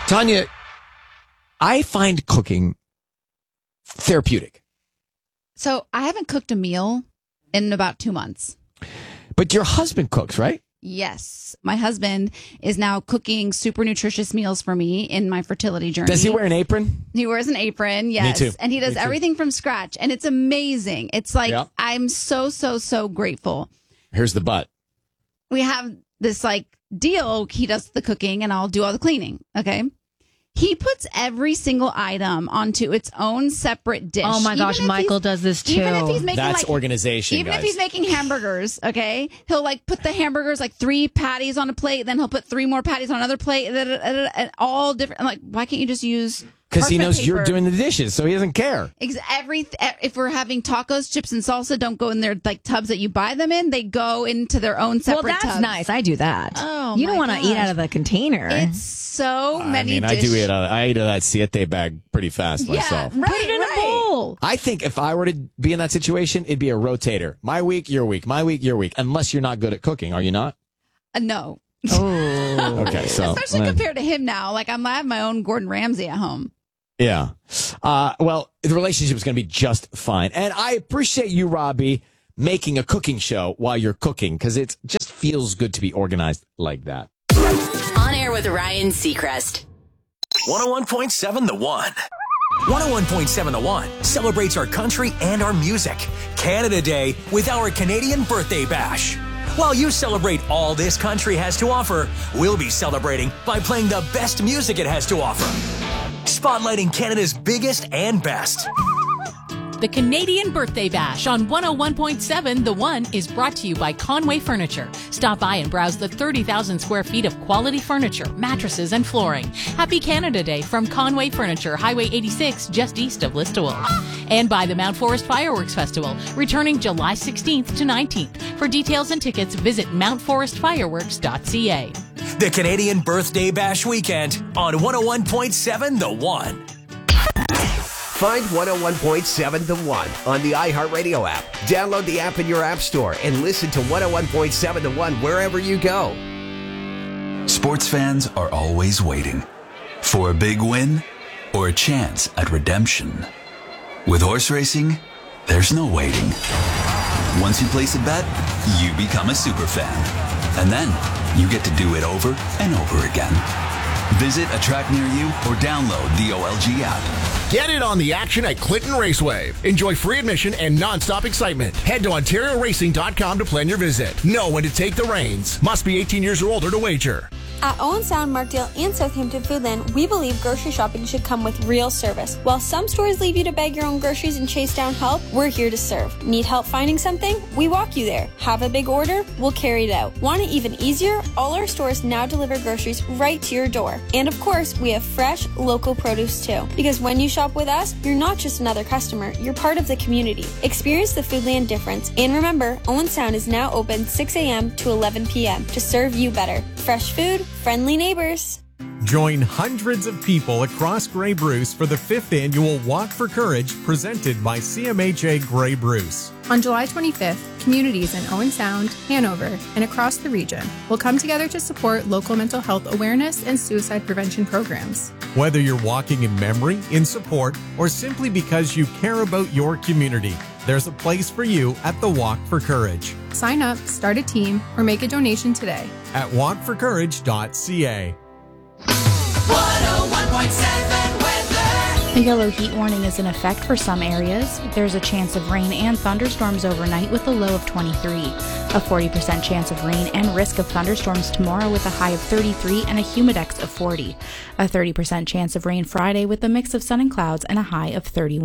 Tanya, I find cooking therapeutic. So I haven't cooked a meal in about 2 months. But your husband cooks, right? Yes. My husband is now cooking super nutritious meals for me in my fertility journey. Does he wear an apron? He wears an apron, yes. Me too. And he does everything from scratch. And it's amazing. It's like, I'm so grateful. Here's the but. We have this like deal. He does the cooking and I'll do all the cleaning. Okay. He puts every single item onto its own separate dish. Oh my gosh, Michael does this too. Even if he's making That's organization, Even guys. if he's making hamburgers, okay, he'll like put the hamburgers like 3 patties on a plate, then he'll put 3 more patties on another plate, and all different. I'm like, why can't you just use? Because he knows you're paper? doing the dishes, so he doesn't care. If we're having tacos, chips, and salsa, don't go in their like tubs that you buy them in. They go into their own separate Well, that's tubs. nice. I do that. Oh, you don't want to eat gosh. out of the container. It's so many. I do eat I eat that Siete bag pretty fast myself. Right, Put it in a bowl. I think if I were to be in that situation, it'd be a rotator. My week, your week. My week, your week. Unless you're not good at cooking. Are you not? No. Oh. Okay, so. Especially compared to him now. Like I have my own Gordon Ramsay at home. Yeah. Well, the relationship is going to be just fine. And I appreciate you, Robbie, making a cooking show while you're cooking because it just feels good to be organized like that. On air with Ryan Seacrest. 101.7 The One. 101.7 The One celebrates our country and our music. Canada Day with our Canadian Birthday Bash. While you celebrate all this country has to offer, we'll be celebrating by playing the best music it has to offer. Spotlighting Canada's biggest and best. The Canadian Birthday Bash on 101.7 The One is brought to you by Conway Furniture. Stop by and browse the 30,000 square feet of quality furniture, mattresses, and flooring. Happy Canada Day from Conway Furniture, Highway 86, just east of Listowel. And by the Mount Forest Fireworks Festival, returning July 16th to 19th. For details and tickets, visit mountforestfireworks.ca. The Canadian Birthday Bash weekend on 101.7 The One. Find 101.7 The One on the iHeartRadio app. Download the app in your app store and listen to 101.7 The One wherever you go. Sports fans are always waiting for a big win or a chance at redemption. With horse racing, there's no waiting. Once you place a bet, you become a super fan. And then you get to do it over and over again. Visit a track near you or download the OLG app. Get in on the action at Clinton Raceway. Enjoy free admission and non-stop excitement. Head to OntarioRacing.com to plan your visit. Know when to take the reins. Must be 18 years or older to wager. At Owen Sound, Markdale, and Southampton Foodland, we believe grocery shopping should come with real service. While some stores leave you to beg your own groceries and chase down help, we're here to serve. Need help finding something? We walk you there. Have a big order? We'll carry it out. Want it even easier? All our stores now deliver groceries right to your door. And of course, we have fresh, local produce too. Because when you shop with us, you're not just another customer, you're part of the community. Experience the Foodland difference. And remember, Owen Sound is now open 6 a.m. to 11 p.m. to serve you better. Fresh food, friendly neighbors. Join hundreds of people across Grey Bruce for the 5th annual Walk for Courage presented by CMHA Grey Bruce. On July 25th, communities in Owen Sound, Hanover, and across the region will come together to support local mental health awareness and suicide prevention programs. Whether you're walking in memory, in support, or simply because you care about your community, there's a place for you at the Walk for Courage. Sign up, start a team, or make a donation today at walkforcourage.ca. 101.7 weather. A yellow heat warning is in effect for some areas. There's a chance of rain and thunderstorms overnight with a low of 23. A 40% chance of rain and risk of thunderstorms tomorrow with a high of 33 and a humidex of 40. A 30% chance of rain Friday with a mix of sun and clouds and a high of 31.